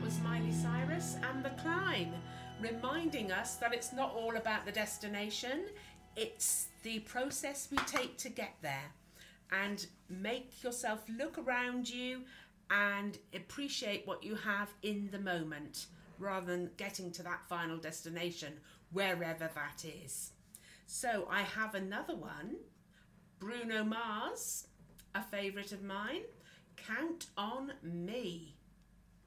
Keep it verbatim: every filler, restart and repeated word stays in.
was Miley Cyrus and The Climb, reminding us that it's not all about the destination, it's the process we take to get there. And make yourself look around you and appreciate what you have in the moment, rather than getting to that final destination, wherever that is. So I have another one, Bruno Mars, a favourite of mine, Count on Me.